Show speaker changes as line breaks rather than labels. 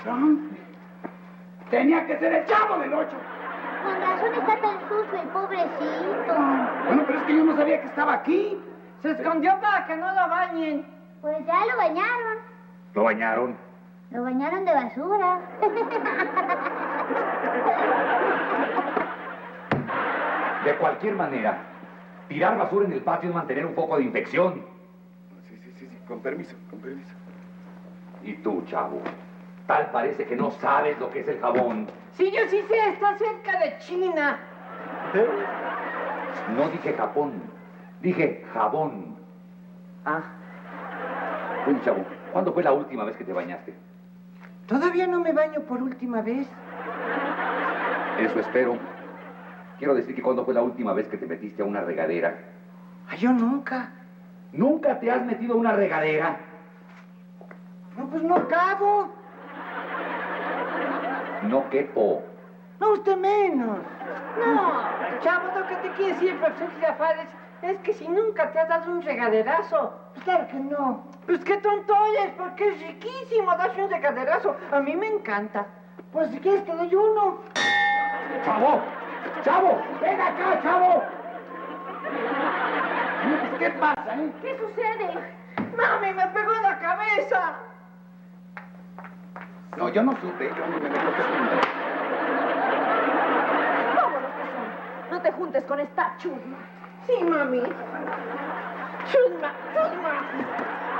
Trump. Tenía que ser el Chavo del Ocho.
Con razón está tan sucio el pobrecito.
Bueno, pero es que yo no sabía que estaba aquí.
Se escondió para que no lo bañen.
Pues ya lo bañaron.
¿Lo bañaron?
Lo bañaron de basura.
De cualquier manera, tirar basura en el patio es mantener un poco de infección.
Sí, con permiso, con permiso.
Y tú, chavo, tal parece que no sabes lo que es el jabón.
Sí, yo sí sé, está cerca de China.
No dije Japón, dije jabón.
Ah,
Oye, chavo, ¿cuándo fue la última vez que te bañaste?
todavía no me baño por última vez.
Eso espero. Quiero decir que ¿cuándo fue la última vez que te metiste a una regadera?
Ah, yo nunca.
¿Nunca te has metido a una regadera?
No, pues no cabo.
No quepo.
No, usted menos. No, chavo, lo que te quiere decir el profesor Girafales es que si nunca te has dado un regaderazo. Pues claro que no. Pues qué tonto eres, porque es riquísimo darse un regaderazo. A mí me encanta. Pues si quieres te doy uno.
¡Chavo! ¡Chavo! ¡Ven acá, chavo!
¿Qué pasa, eh?
¿Qué sucede?
¡Mami, me pegó en la cabeza!
No, yo no supe. Yo no me dejé
Vámonos que son. No te juntes con esta chusma.
Sí, mami. Chusma, chusma.